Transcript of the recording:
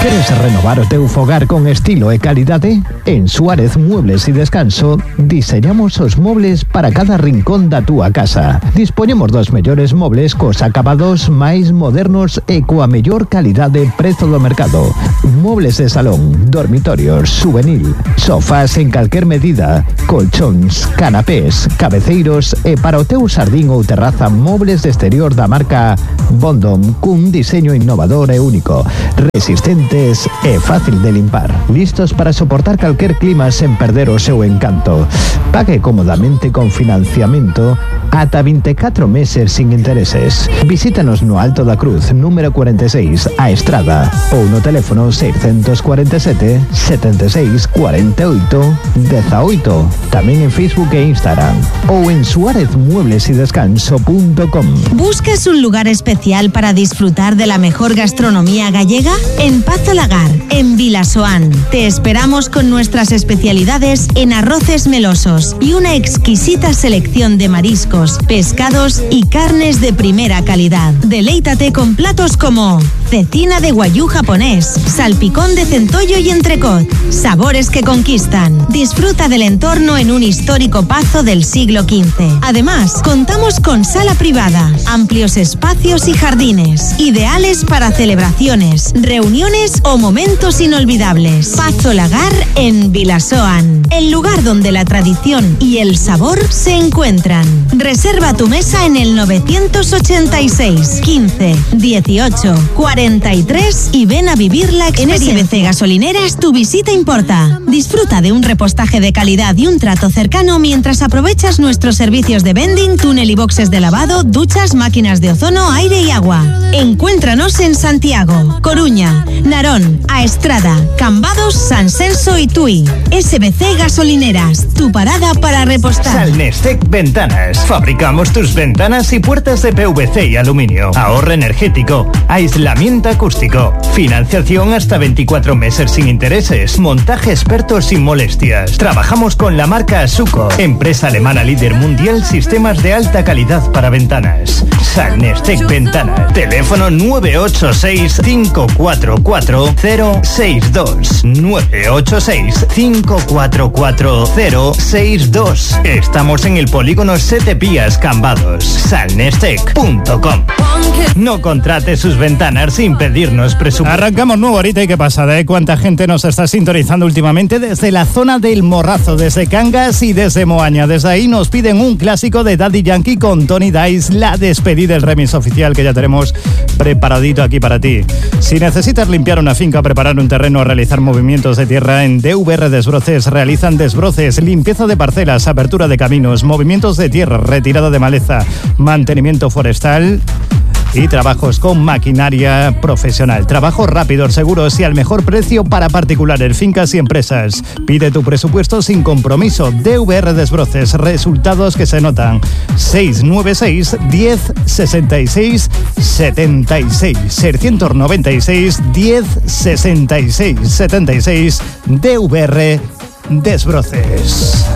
Queres renovar o teu fogar con estilo e calidade? En Suárez Muebles y Descanso diseñamos os mobles para cada rincón da túa casa. Dispoñemos dos mellores mobles cos acabados máis modernos e coa mellor calidade e prezo do mercado. Mobles de salón, dormitorios, juvenil, sofás en calquer medida, colchóns, canapés, cabeceiros e para o teu sardín ou terraza mobles de exterior da marca Bondom cun diseño innovador e único, resistentes e fácil de limpar. Listos para soportar calquer clima sen perder o seu encanto. Pague cómodamente con financiamento ata 24 meses sin intereses. Visítanos no Alto da Cruz, número 46, a Estrada, ou no teléfono 647 76 48 18. Tamén en Facebook e Instagram, ou en suárezmueblesidescanso.com. ¿Buscas un lugar especial para disfrutar de la mejor gastronomía gallega? En Pazo Lagar, en Vilasoán. Te esperamos con nuestras especialidades en arroces melosos y una exquisita selección de mariscos, pescados y carnes de primera calidad. Deleítate con platos como cecina de guayú japonés, salpicón de centollo y entrecot, sabores que conquistan. Disfruta del entorno en un histórico pazo del siglo XV. Además, contamos con sala privada, amplios espacios y jardines, ideales para celebraciones, reuniones o momentos inolvidables. Pazo Lagar en Vilasoán, el lugar donde la tradición y el sabor se encuentran. Reserva tu mesa en el 986 15 18 43 y ven a vivir la experiencia. En SBC Gasolineras tu visita importa. Disfruta de un repostaje de calidad y un trato cercano mientras aprovechas nuestros servicios de vending, túnel y boxes de lavado, duchas, máquinas de ozono, aire y agua. Encuéntranos en Santiago, Coruña, Narón, A Estrada, Cambados, San Senso y Tui. SBC Gasolineras, tu parada para repostar. Salnestec Ventanas. Fabricamos tus ventanas y puertas de PVC y aluminio. Ahorro energético, aislamiento acústico, financiación hasta 24 meses sin intereses, montaje experto sin molestias. Trabajamos con la marca Asuco, empresa alemana líder mundial, sistemas de alta calidad para ventanas. Salnestec Ventanas. Teléfono 986 544 062. 986 544 062. Estamos en el polígono Sete Pías, Cambados. Salnestec.com. No contrate sus ventanas sin pedirnos presupuesto. Arrancamos nuevo ahorita y qué pasada, ¿eh? Cuánta gente nos está sintonizando últimamente desde la zona del Morrazo, desde Cangas y desde Moaña. Desde ahí nos piden un clásico de Daddy Yankee con Tony Dice, La Despedida, el remix oficial que ya tenemos preparadito aquí para ti. Si necesitas limpiar una finca, preparar un terreno o realizar movimientos de tierra, en DVR Desbroces realizan desbroces, limpieza de parcelas, apertura de caminos, movimientos de tierra, retirada de maleza, mantenimiento forestal y trabajos con maquinaria profesional. Trabajos rápidos, seguros y al mejor precio para particulares, fincas y empresas. Pide tu presupuesto sin compromiso. DVR Desbroces, resultados que se notan. 696 10 66 76 696 10 66 76. DVR Desbroces.